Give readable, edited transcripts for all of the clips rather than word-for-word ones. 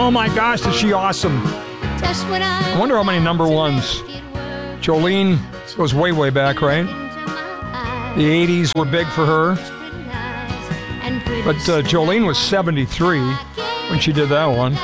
Oh my gosh, is she awesome. I wonder how many number ones. Jolene goes way, way back, right? The 80s were big for her. But Jolene was 73 when she did that one.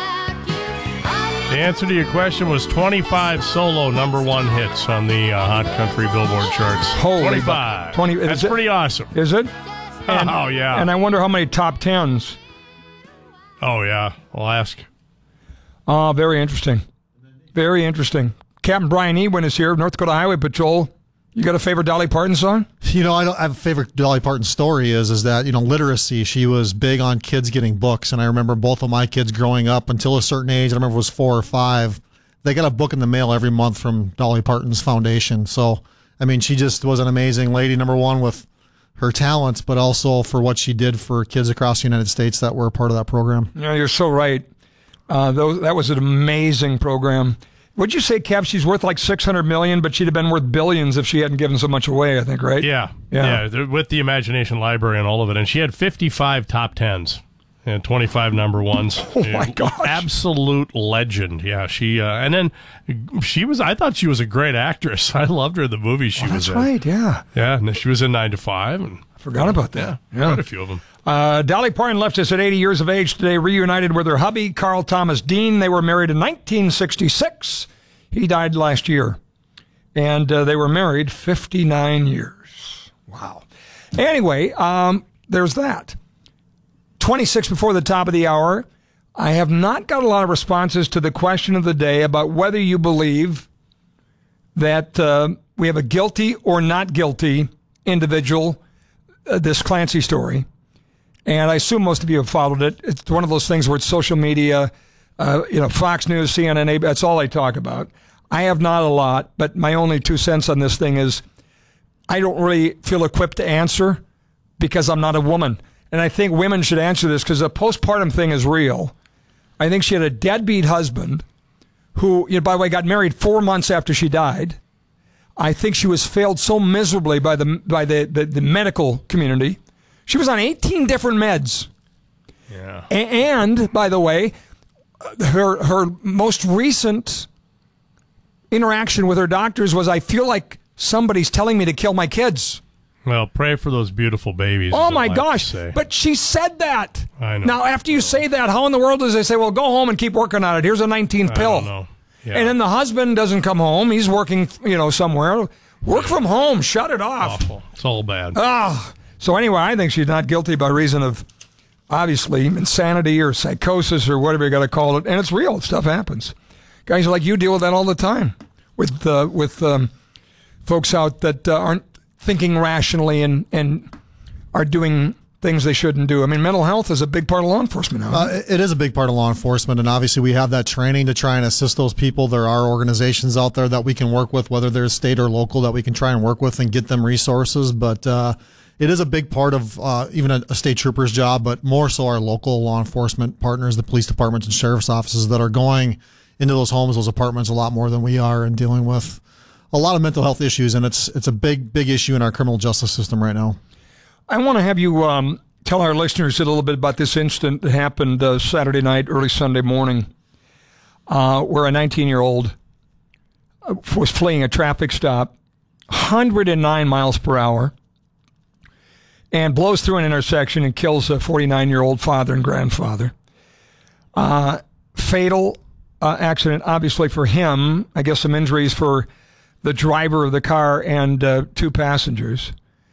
The answer to your question was 25 solo number one hits on the Hot Country Billboard charts. Holy 25. That's pretty awesome. Is it? And, oh, yeah. And I wonder how many top tens. Oh, yeah. I'll ask. Oh, very interesting. Very interesting. Captain Brian Ewing is here, North Dakota Highway Patrol. You got a favorite Dolly Parton song? You know, I have a favorite Dolly Parton story is that, you know, literacy. She was big on kids getting books, and I remember both of my kids growing up until a certain age. I remember it was 4 or 5. They got a book in the mail every month from Dolly Parton's foundation. So, I mean, she just was an amazing lady, number one, with her talents, but also for what she did for kids across the United States that were a part of that program. Yeah, you're so right. That was an amazing program. Would you say, Cap, she's worth like $600 million, but she'd have been worth billions if she hadn't given so much away, I think, right? Yeah. With the Imagination Library and all of it. And she had 55 top tens and 25 number ones. Oh, my gosh. Absolute legend. Yeah, she, and then I thought she was a great actress. I loved her in the movies she was in. That's right, yeah. Yeah, and she was in 9 to 5. And I forgot about that. Yeah, quite a few of them. Dolly Parton left us at 80 years of age today, reunited with her hubby, Carl Thomas Dean. They were married in 1966. He died last year. And they were married 59 years. Wow. Anyway, there's that. 26 before the top of the hour. I have not got a lot of responses to the question of the day about whether you believe that we have a guilty or not guilty individual, this Clancy story. And I assume most of you have followed it. It's one of those things where it's social media, Fox News, CNN, that's all they talk about. I have not a lot, but my only 2 cents on this thing is I don't really feel equipped to answer because I'm not a woman. And I think women should answer this because the postpartum thing is real. I think she had a deadbeat husband who, by the way, got married 4 months after she died. I think she was failed so miserably by the medical community. She was on 18 different meds. Yeah. And, by the way, her most recent interaction with her doctors was, I feel like somebody's telling me to kill my kids. Well, pray for those beautiful babies. Oh, my gosh. But she said that. I know. Now, after you say that, how in the world does they say, well, go home and keep working on it. Here's a 19th pill. I don't know. Yeah. And then the husband doesn't come home. He's working, somewhere. Work from home. Shut it off. Awful. It's all bad. So anyway, I think she's not guilty by reason of, obviously, insanity or psychosis or whatever you got to call it. And it's real. Stuff happens. Guys like you deal with that all the time with folks out that aren't thinking rationally and are doing things they shouldn't do. I mean, mental health is a big part of law enforcement now. It is a big part of law enforcement, and obviously we have that training to try and assist those people. There are organizations out there that we can work with, whether they're state or local, that we can try and work with and get them resources. But it is a big part of even a state trooper's job, but more so our local law enforcement partners, the police departments and sheriff's offices that are going into those homes, those apartments a lot more than we are, and dealing with a lot of mental health issues. And it's a big issue in our criminal justice system right now. I want to have you tell our listeners a little bit about this incident that happened Saturday night, early Sunday morning, where a 19-year-old was fleeing a traffic stop, 109 miles per hour, and blows through an intersection and kills a 49-year-old father and grandfather. Fatal accident, obviously, for him. I guess some injuries for the driver of the car and 2 passengers.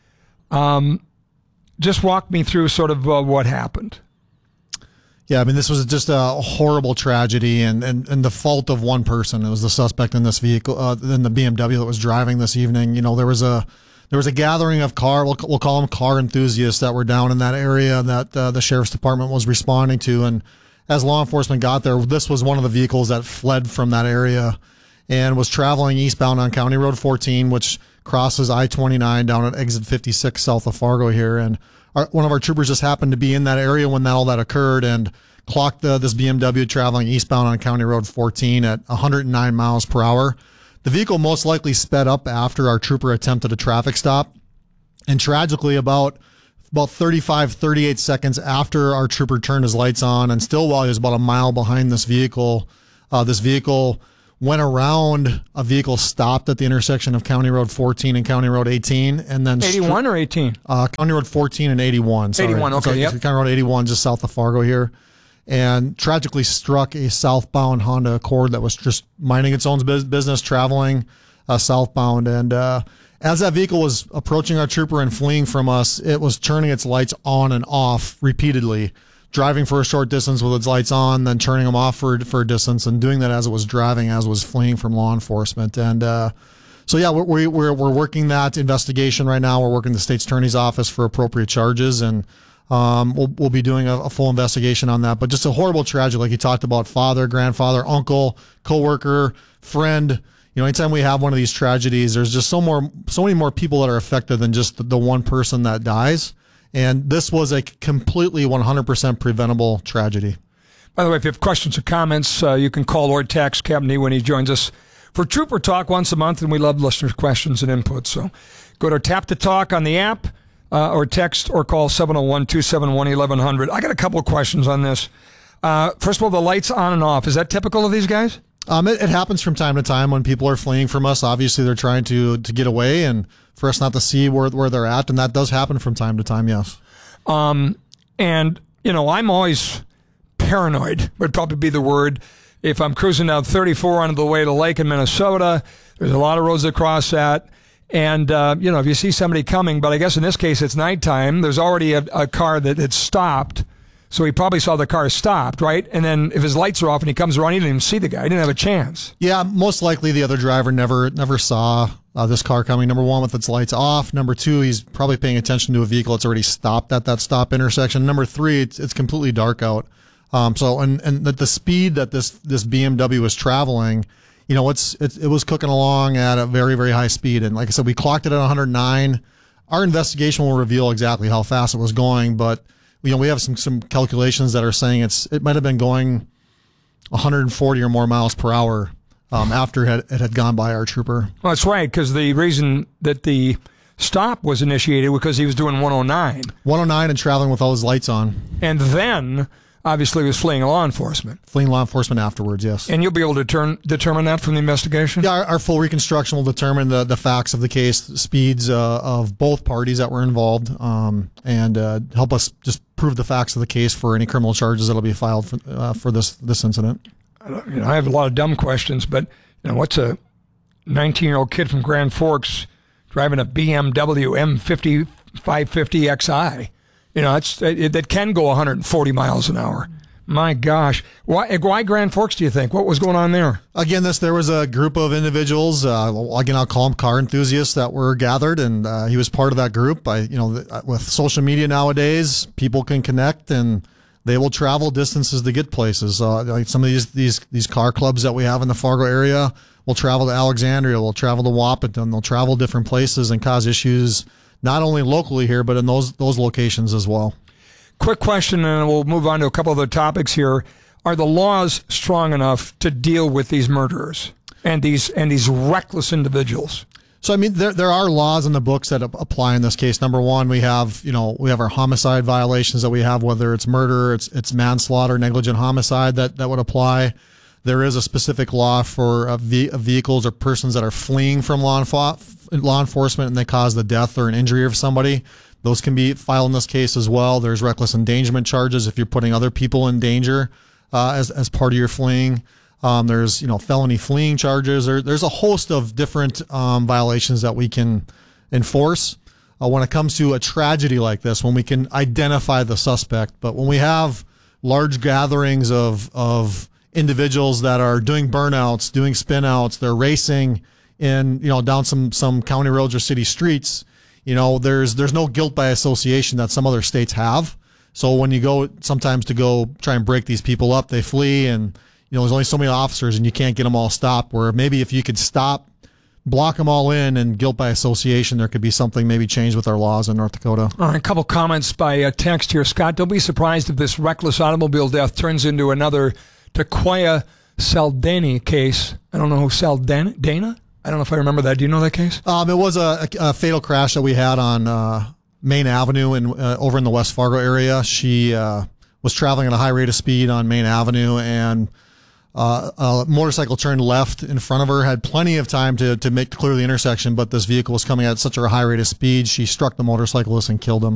Just walk me through sort of what happened. Yeah, I mean, this was just a horrible tragedy and the fault of one person. It was the suspect in this vehicle, in the BMW that was driving this evening. You know, there was a gathering of we'll call them car enthusiasts that were down in that area that the sheriff's department was responding to. And as law enforcement got there, this was one of the vehicles that fled from that area and was traveling eastbound on County Road 14, which crosses I-29 down at exit 56 south of Fargo here. And one of our troopers just happened to be in that area when all that occurred and clocked this BMW traveling eastbound on County Road 14 at 109 miles per hour. The vehicle most likely sped up after our trooper attempted a traffic stop. And tragically, about about 35, 38 seconds after our trooper turned his lights on, and still while he was about a mile behind this vehicle went around a vehicle stopped at the intersection of County Road 14 and County Road 18, and then 81 or 18? County Road 14 and 81. Sorry. 81, okay, so, yep. County Road 81, just south of Fargo here, and tragically struck a southbound Honda Accord that was just minding its own business, traveling southbound. And as that vehicle was approaching our trooper and fleeing from us, it was turning its lights on and off repeatedly, driving for a short distance with its lights on, then turning them off for a distance, and doing that as it was driving, as it was fleeing from law enforcement. And so, yeah, we're working that investigation right now. We're working the state's attorney's office for appropriate charges, and we'll be doing a full investigation on that. But just a horrible tragedy, like you talked about, father, grandfather, uncle, coworker, friend. You know, anytime we have one of these tragedies, there's just so many more people that are affected than just the one person that dies. And this was a completely 100% preventable tragedy. By the way, if you have questions or comments, you can call or text Captain E when he joins us for Trooper Talk once a month, and we love listeners' questions and input. So go to Tap to Talk on the app, or text or call 701-271-1100. I got a couple of questions on this. First of all, the lights on and off. Is that typical of these guys? It happens from time to time when people are fleeing from us. Obviously, they're trying to get away, and for us not to see where they're at, and that does happen from time to time, yes. And, you know, I'm always paranoid, would probably be the word. If I'm cruising down 34 on the way to Lake in Minnesota, there's a lot of roads that cross that. And, you know, if you see somebody coming, but I guess in this case it's nighttime, there's already a car that had stopped. So he probably saw the car stopped, right? And then if his lights are off and he comes around, he didn't even see the guy. He didn't have a chance. Yeah, most likely the other driver never saw this car coming. Number one, with its lights off. Number two, he's probably paying attention to a vehicle that's already stopped at that stop intersection. Number three, it's completely dark out. So the speed that this BMW was traveling, you know, it was cooking along at a very, very high speed. And like I said, we clocked it at 109. Our investigation will reveal exactly how fast it was going, but you know, we have some calculations that are saying it might have been going 140 or more miles per hour after it had gone by our trooper. Well, that's right, because the reason that the stop was initiated was because he was doing 109. 109 and traveling with all his lights on. And then, obviously, he was fleeing law enforcement. Fleeing law enforcement afterwards, yes. And you'll be able to determine that from the investigation? Yeah, our full reconstruction will determine the facts of the case, the speeds of both parties that were involved, and help us just prove the facts of the case for any criminal charges that'll be filed for this incident. I have a lot of dumb questions, but you know, what's a 19-year-old kid from Grand Forks driving a BMW M50 550xi? You know, that can go 140 miles an hour. My gosh. Why Grand Forks, do you think? What was going on there? Again, there was a group of individuals, again, I'll call them car enthusiasts, that were gathered, and he was part of that group. With social media nowadays, people can connect, and they will travel distances to get places. Like some of these car clubs that we have in the Fargo area will travel to Alexandria, will travel to Wahpeton, they'll travel different places and cause issues, not only locally here, but in those locations as well. Quick question, and we'll move on to a couple other topics here. Are the laws strong enough to deal with these murderers and these reckless individuals? So, I mean, there are laws in the books that apply in this case. Number one, we have our homicide violations that we have, whether it's murder, it's manslaughter, negligent homicide that would apply. There is a specific law for vehicles or persons that are fleeing from law enforcement and they cause the death or an injury of somebody. Those can be filed in this case as well. There's reckless endangerment charges if you're putting other people in danger as part of your fleeing. There's felony fleeing charges. There's a host of different violations that we can enforce when it comes to a tragedy like this, when we can identify the suspect. But when we have large gatherings of individuals that are doing burnouts, doing spinouts, they're racing in down some county roads or city streets, there's no guilt by association that some other states have. So when you go sometimes to go try and break these people up, they flee, and there's only so many officers and you can't get them all stopped. Where maybe if you could block them all in, and guilt by association, there could be something maybe changed with our laws in North Dakota. All right, a couple comments by text here. Scott, don't be surprised if this reckless automobile death turns into another Taquia Saldana case. I don't know who Saldana. I don't know if I remember that. Do you know that case? It was a fatal crash that we had on Main Avenue over in the West Fargo area. She was traveling at a high rate of speed on Main Avenue, and a motorcycle turned left in front of her, had plenty of time to clear the intersection, but this vehicle was coming at such a high rate of speed, she struck the motorcyclist and killed him.